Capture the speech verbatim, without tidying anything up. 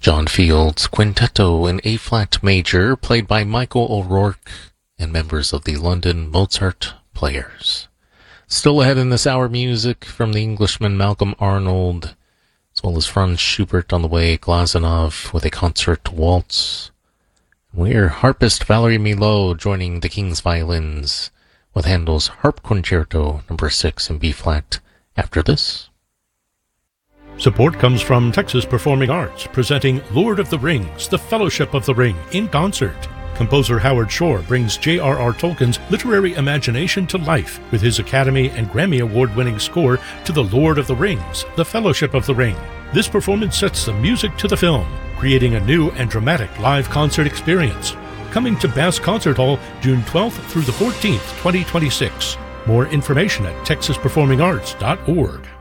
John Field's Quintetto in A-flat major, played by Michael O'Rourke and members of the London Mozart Players. Still ahead in this hour, music from the Englishman Malcolm Arnold, as well as Franz Schubert on the way, Glazunov with a concert waltz. We're harpist Valerie Milot joining the King's Violins with Handel's Harp Concerto number six in B-flat after this. Support comes from Texas Performing Arts, presenting Lord of the Rings, The Fellowship of the Ring, in concert. Composer Howard Shore brings J R R Tolkien's literary imagination to life with his Academy and Grammy Award-winning score to The Lord of the Rings, The Fellowship of the Ring. This performance sets the music to the film, creating a new and dramatic live concert experience. Coming to Bass Concert Hall June twelfth through the fourteenth, twenty twenty-six. More information at texas performing arts dot org.